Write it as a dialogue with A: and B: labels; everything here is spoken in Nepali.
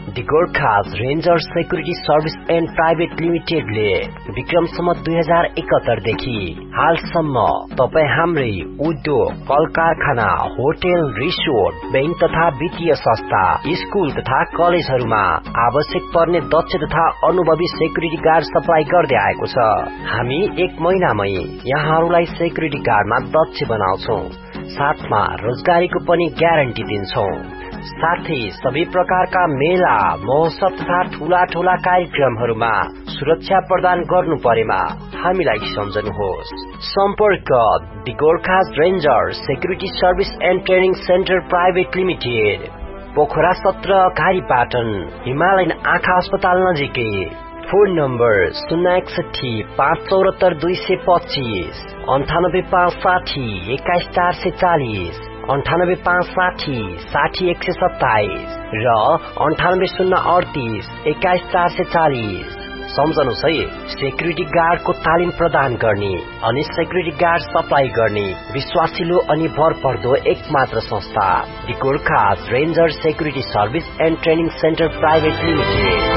A: The Gorkhas ranger security service and private लिमिटेडले Vikram Samvat 2071 देखि हालसम्म तपाई हाम्रै उद्योग, कल कारखाना, होटल, रिसोर्ट, बैंक तथा वित्तीय संस्था, स्कूल तथा कलेजहरूमा आवश्यक पर्ने दक्ष तथा अनुभवी सेक्युरिटी गार्ड सप्लाई गर्दै आएको छ। हामी 1 महिनामै यहाँहरूलाई सेक्युरिटी गार्डमा दक्ष बनाउँछौं, साथमा रोजगारीको पनि ग्यारेन्टी दिन्छौं। साथै सबै प्रकारका मेला, महोत्सव तथा ठूला कार्यक्रमहरूमा सुरक्षा प्रदान गर्नु परेमा हामीलाई सम्झनुहोस्। सम्पर्क the Gorkhas ranger security service and training centre private limited, Pokhara 17 कालीपाटन, Himalayan आँखा अस्पताल नजिकै। फोन नम्बर 061 574 225, 98560 21440, 98560 60127 र 98038 21440। सम्झनुहोस् है, सेक्युरिटी गार्डको तालिम प्रदान गर्ने अनि सेक्युरिटी गार्ड सप्लाई गर्ने विश्वासिलो अनि भरपर्दो एकमात्र संस्था the Gorkhas ranger security service and training centre private limited.